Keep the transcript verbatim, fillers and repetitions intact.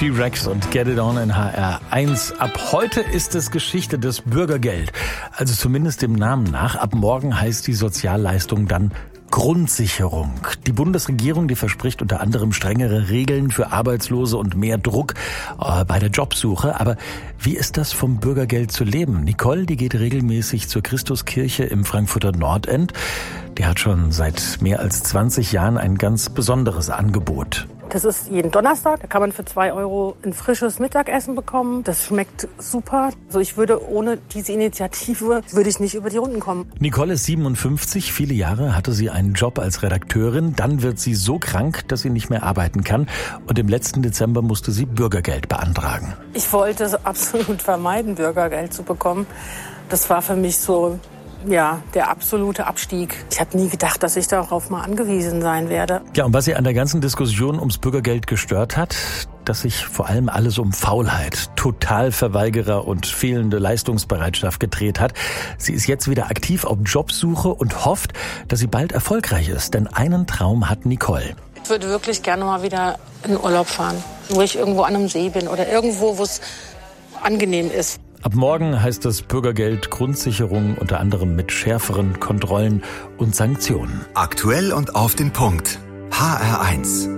T-Rex und Get It On in H R eins. Ab heute ist es Geschichte des Bürgergeld. Also zumindest dem Namen nach. Ab morgen heißt die Sozialleistung dann Grundsicherung. Die Bundesregierung, die verspricht unter anderem strengere Regeln für Arbeitslose und mehr Druck äh, bei der Jobsuche. Aber wie ist das, vom Bürgergeld zu leben? Nicole, die geht regelmäßig zur Christuskirche im Frankfurter Nordend. Die hat schon seit mehr als zwanzig Jahren ein ganz besonderes Angebot. Das ist jeden Donnerstag. Da kann man für zwei Euro ein frisches Mittagessen bekommen. Das schmeckt super. Also ich würde ohne diese Initiative, würde ich nicht über die Runden kommen. Nicole ist siebenundfünfzig. Viele Jahre hatte sie einen Job als Redakteurin. Dann wird sie so krank, dass sie nicht mehr arbeiten kann. Und im letzten Dezember musste sie Bürgergeld beantragen. Ich wollte absolut vermeiden, Bürgergeld zu bekommen. Das war für mich so, ja, der absolute Abstieg. Ich habe nie gedacht, dass ich darauf mal angewiesen sein werde. Ja, und was sie an der ganzen Diskussion ums Bürgergeld gestört hat, dass sich vor allem alles um Faulheit, Totalverweigerer und fehlende Leistungsbereitschaft gedreht hat. Sie ist jetzt wieder aktiv auf Jobsuche und hofft, dass sie bald erfolgreich ist. Denn einen Traum hat Nicole. Ich würde wirklich gerne mal wieder in Urlaub fahren, wo ich irgendwo an einem See bin oder irgendwo, wo es angenehm ist. Ab morgen heißt das Bürgergeld Grundsicherung, unter anderem mit schärferen Kontrollen und Sanktionen. Aktuell und auf den Punkt. H R eins.